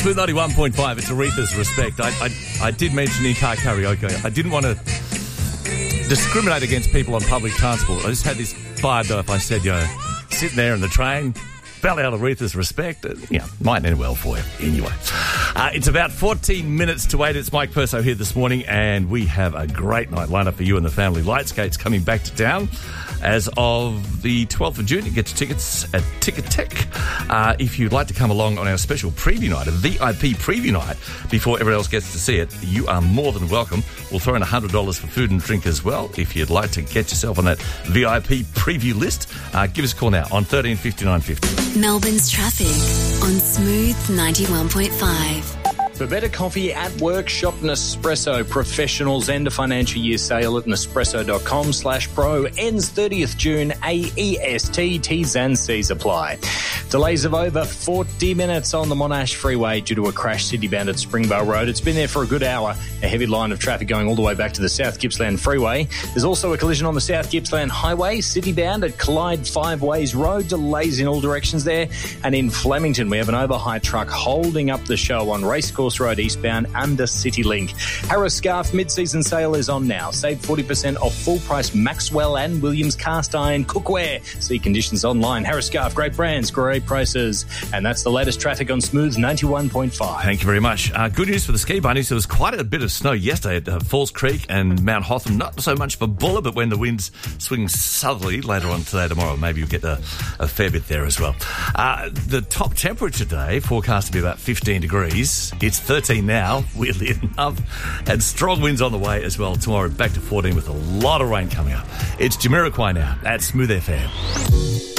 Smooth 91.5, it's Aretha's Respect. I did mention in-car karaoke. I didn't want to discriminate against people on public transport. I just had this vibe though if I said, sitting there in the train, fell out Aretha's Respect. Might end well for you. Anyway, it's about 14 minutes to 8. It's Mike Perso here this morning, and we have a great night lined up for you and the family. Lightskate's coming back to town as of the 12th of June. You get your tickets at Ticketek. If you'd like to come along on our special preview night, a VIP preview night, before everyone else gets to see it, you are more than welcome. We'll throw in $100 for food and drink as well. If you'd like to get yourself on that VIP preview list, give us a call now on 13 59 50. Melbourne's traffic on Smooth 91.5. For better coffee at work, shop Nespresso. Professionals end a financial year sale at Nespresso.com/pro. Ends 30th June. AEST. T's and C's apply. Delays of over 40 minutes on the Monash Freeway due to a crash city-bound at Springvale Road. It's been there for a good hour. A heavy line of traffic going all the way back to the South Gippsland Freeway. There's also a collision on the South Gippsland Highway, city-bound at Clyde Five Ways Road. Delays in all directions there. And in Flemington, we have an overhigh truck holding up the show on Racecourse Road eastbound under CityLink. Harris Scarf mid-season sale is on now. Save 40% off full-price Maxwell and Williams cast iron cookware. See conditions online. Harris Scarf, great brands, great prices. And that's the latest traffic on Smooth 91.5. Thank you very much. Good news for the ski bunnies. There was quite a bit of snow yesterday at Falls Creek and Mount Hotham. Not so much for Bulla, but when the winds swing southerly later on today, tomorrow, maybe you'll get a fair bit there as well. The top temperature today forecast to be about 15 degrees. It's 13 now, weirdly enough, and strong winds on the way as well. Tomorrow back to 14 with a lot of rain coming up. It's Jamiroquai now at Smooth FM.